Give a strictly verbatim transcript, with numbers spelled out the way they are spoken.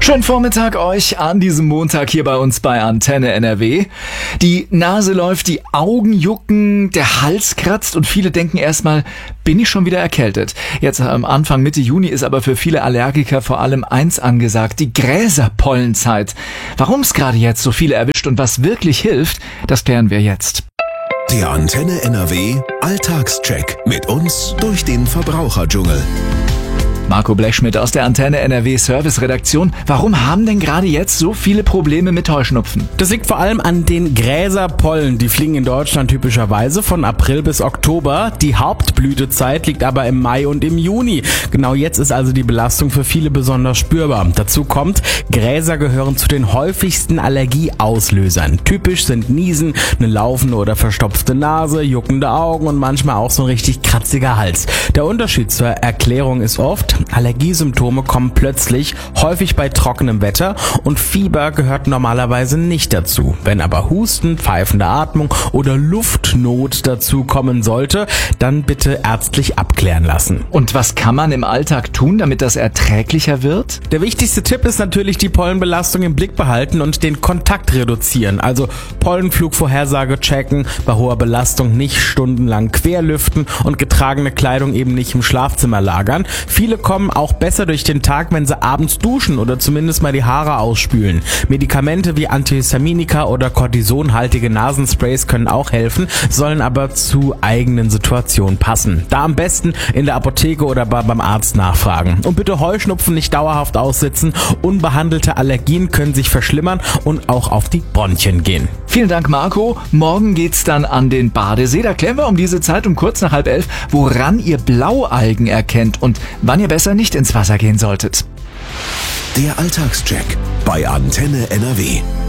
Schönen Vormittag euch an diesem Montag hier bei uns bei Antenne N R W. Die Nase läuft, die Augen jucken, der Hals kratzt und viele denken erstmal, bin ich schon wieder erkältet. Jetzt am Anfang Mitte Juni ist aber für viele Allergiker vor allem eins angesagt, die Gräserpollenzeit. Warum es gerade jetzt so viele erwischt und was wirklich hilft, das klären wir jetzt. Der Antenne N R W Alltagscheck mit uns durch den Verbraucherdschungel. Marco Blechschmidt aus der Antenne N R W Service-Redaktion. Warum haben denn gerade jetzt so viele Probleme mit Heuschnupfen? Das liegt vor allem an den Gräserpollen. Die fliegen in Deutschland typischerweise von April bis Oktober. Die Hauptblütezeit liegt aber im Mai und im Juni. Genau jetzt ist also die Belastung für viele besonders spürbar. Dazu kommt, Gräser gehören zu den häufigsten Allergieauslösern. Typisch sind Niesen, eine laufende oder verstopfte Nase, juckende Augen und manchmal auch so ein richtig kratziger Hals. Der Unterschied zur Erklärung ist oft, Allergiesymptome kommen plötzlich, häufig bei trockenem Wetter, und Fieber gehört normalerweise nicht dazu. Wenn aber Husten, pfeifende Atmung oder Luftnot dazu kommen sollte, dann bitte ärztlich abklären lassen. Und was kann man im Alltag tun, damit das erträglicher wird? Der wichtigste Tipp ist natürlich die Pollenbelastung im Blick behalten und den Kontakt reduzieren. Also Pollenflugvorhersage checken, bei hoher Belastung nicht stundenlang querlüften und getragene Kleidung eben nicht im Schlafzimmer lagern. Viele kommen auch besser durch den Tag, wenn sie abends duschen oder zumindest mal die Haare ausspülen. Medikamente wie Antihistaminika oder kortisonhaltige Nasensprays können auch helfen, sollen aber zu eigenen Situationen passen. Da am besten in der Apotheke oder beim Arzt nachfragen. Und bitte Heuschnupfen nicht dauerhaft aussitzen. Unbehandelte Allergien können sich verschlimmern und auch auf die Bronchien gehen. Vielen Dank, Marco. Morgen geht's dann an den Badesee. Da klären wir um diese Zeit um kurz nach halb elf, woran ihr Blaualgen erkennt und wann ihr besser nicht ins Wasser gehen solltet. Der Alltagscheck bei Antenne N R W.